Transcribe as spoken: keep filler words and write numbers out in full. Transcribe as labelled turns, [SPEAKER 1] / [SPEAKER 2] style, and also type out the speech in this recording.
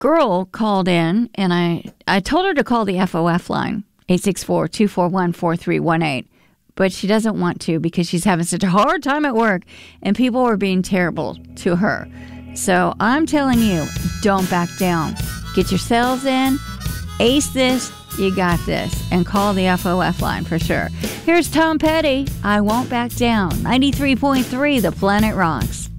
[SPEAKER 1] girl called in, and I, I told her to call the F O F line, eight six four, two four one, four three one eight. But she doesn't want to because she's having such a hard time at work, and people are being terrible to her. So I'm telling you, don't back down. Get yourselves in, ace this, you got this, and call the F O F line for sure. Here's Tom Petty, I Won't Back Down, ninety-three point three The Planet Rocks.